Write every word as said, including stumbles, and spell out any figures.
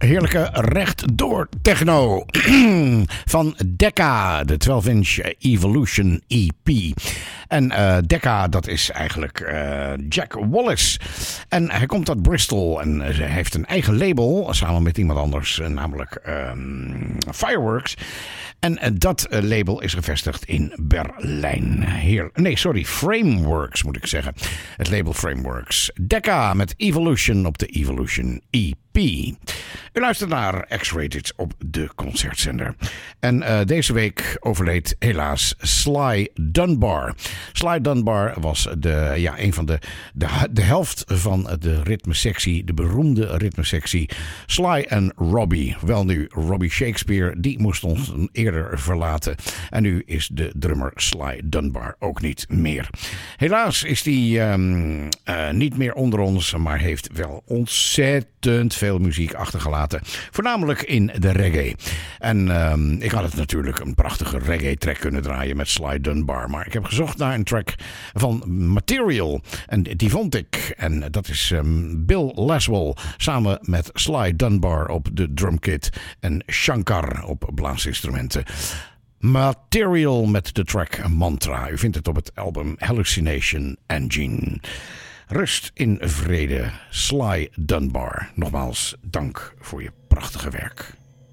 heerlijke rechtdoor techno van Decca, de twaalf inch Evolution E P. En uh, Decca, dat is eigenlijk uh, Jack Wallace. En hij komt uit Bristol en hij heeft een eigen label, samen met iemand anders, namelijk um, Fireworks. En uh, dat uh, label is gevestigd in Berlijn. Heer, nee, sorry, Frameworks moet ik zeggen. Het label Frameworks. Decca met Evolution op de Evolution E P. U luistert naar X-Rated op de concertzender. En uh, deze week overleed helaas Sly Dunbar. Sly Dunbar was de, ja, een van de, de, de helft van de ritmesectie, de beroemde ritmesectie Sly en Robbie. Wel nu, Robbie Shakespeare, die moest ons eerder verlaten. En nu is de drummer Sly Dunbar ook niet meer. Helaas is hij um, uh, niet meer onder ons, maar heeft wel ontzettend veel muziek achtergelaten. Voornamelijk in de reggae. En um, ik had het natuurlijk een prachtige reggae track kunnen draaien met Sly Dunbar. Maar ik heb gezocht naar een track van Material. En die vond ik. En dat is um, Bill Laswell samen met Sly Dunbar op de drumkit. En Shankar op blaasinstrumenten. Material met de track Mantra. U vindt het op het album Hallucination Engine. Rust in vrede, Sly Dunbar. Nogmaals, dank voor je prachtige werk.